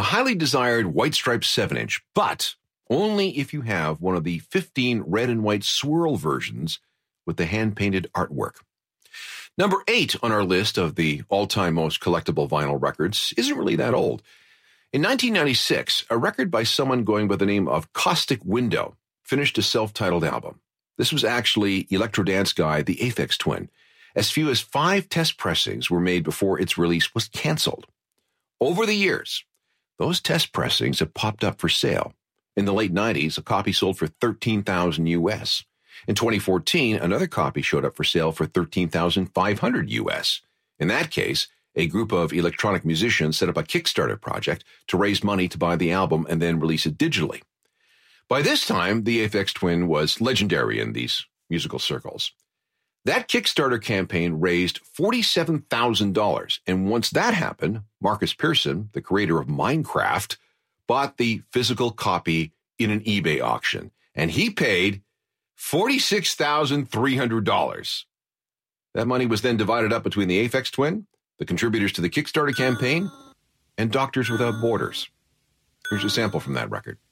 highly desired White Stripe 7-inch, but only if you have one of the 15 red and white swirl versions with the hand-painted artwork. Number 8 on our list of the all-time most collectible vinyl records isn't really that old. In 1996, a record by someone going by the name of Caustic Window finished a self-titled album. This was actually electro dance guy The Aphex Twin. As few as 5 test pressings were made before its release was canceled. Over the years, those test pressings have popped up for sale. In the late 90s, a copy sold for $13,000 US. In 2014, another copy showed up for sale for $13,500 US. In that case, a group of electronic musicians set up a Kickstarter project to raise money to buy the album and then release it digitally. By this time, the Aphex Twin was legendary in these musical circles. That Kickstarter campaign raised $47,000, and once that happened, Marcus Pearson, the creator of Minecraft, bought the physical copy in an eBay auction, and he paid $46,300. That money was then divided up between the Aphex Twin, the contributors to the Kickstarter campaign, and Doctors Without Borders. Here's a sample from that record.